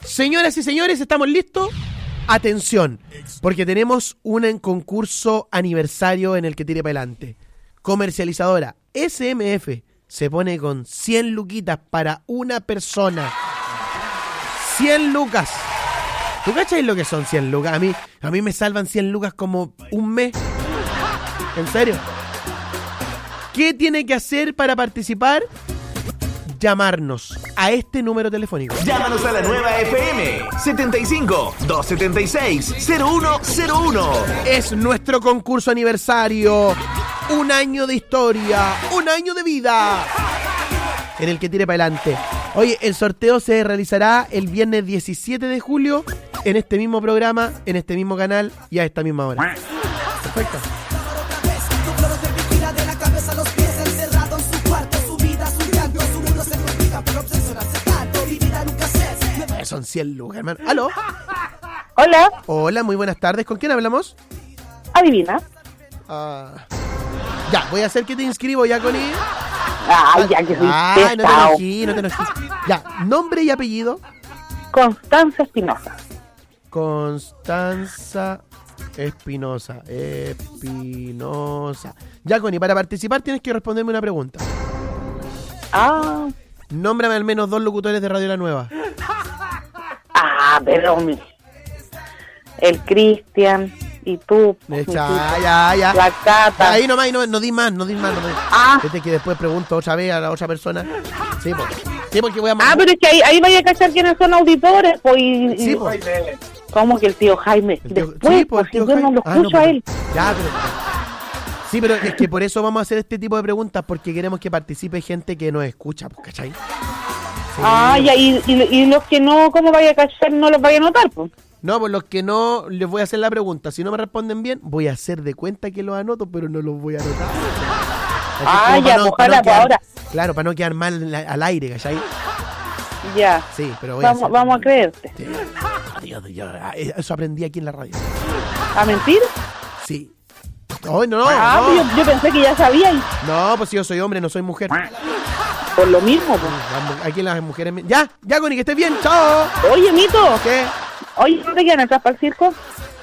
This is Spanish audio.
Señoras y señores, ¿estamos listos? Atención, porque tenemos un concurso aniversario en el que tire para adelante. Comercializadora SMF se pone con 100 luquitas para una persona. 100 lucas. ¿Tú cachai lo que son 100 lucas? A mí me salvan 100 lucas como un mes. ¿En serio? ¿Qué tiene que hacer para participar? Llamarnos a este número telefónico. Llámanos a la nueva FM 75-276-0101. Es nuestro concurso aniversario. Un año de historia, un año de vida en el que tire para adelante. Oye, el sorteo se realizará el viernes 17 de julio en este mismo programa, en este mismo canal y a esta misma hora. Perfecto. Son 100 lucas, hermano. ¿Aló? Hola. Hola, muy buenas tardes. ¿Con quién hablamos? Adivina. Ya, voy a hacer que te inscribo ya, Connie. Ay, ya que soy no te enojes. Ya, nombre y apellido. Constanza Espinosa. Constanza Espinosa. Ya, Connie, para participar tienes que responderme una pregunta. Nómbrame al menos 2 locutores de Radio La Nueva. Pero el Cristian y tú. Ya. La Cata. Ahí nomás, no di más. Vete que después pregunto otra vez a la otra persona. Sí, porque voy a... pero es que ahí vaya a cachar quiénes son auditores. Sí, pues. ¿Cómo que el tío Jaime? Después, pues, yo no lo escucho a él. Ya, pero... Sí, pero es que por eso vamos a hacer este tipo de preguntas, porque queremos que participe gente que nos escucha, pues, ¿cachai? Sí. Y los que no, ¿cómo vaya a cachar? No los vaya a notar, pues. No, pues los que no, les voy a hacer la pregunta. Si no me responden bien, voy a hacer de cuenta que los anoto, pero no los voy a anotar. Ojalá, ahora. Claro, para no quedar mal al aire, ¿cachai? Ya. Sí, pero vamos a creerte. Sí. Dios, eso aprendí aquí en la radio. ¿A mentir? Sí. No. Yo pensé que ya sabía. No, pues si yo soy hombre, no soy mujer. Por lo mismo, pues. Aquí las mujeres... Ya, Connie, que estés bien, chao. Oye, Mito. ¿Qué? Oye, ¿no te quedan atrás para el circo?